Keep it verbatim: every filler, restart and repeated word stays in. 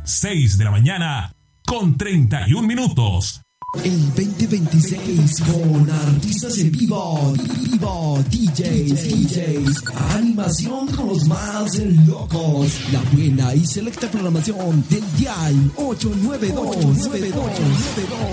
seis de la mañana con treinta y un minutos. El veinte veintiséis con artistas en vivo, vivo, D Js, D Js, animación con los más locos, la buena y selecta programación del Dial ocho nueve dos.